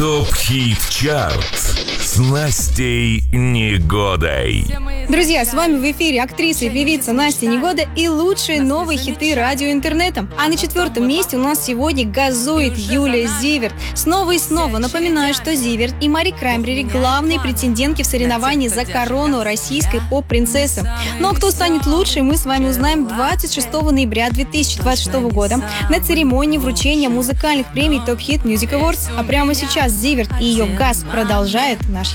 ТОП-ХИТ ЧАРТ с Настей Негодой. Друзья, с вами в эфире актриса и певица Настя Негода и лучшие новые хиты радио и интернета. А на 4-м месте у нас сегодня газует Юлия Зиверт. Снова и снова напоминаю, что Зиверт и Мари Краймбрери главные претендентки в соревновании за корону российской поп-принцессы. Но кто станет лучшей, мы с вами узнаем 26 ноября 2026 года на церемонии вручения музыкальных премий Top Hit Music Awards. А прямо сейчас Зиверт и ее «Газ» продолжает наш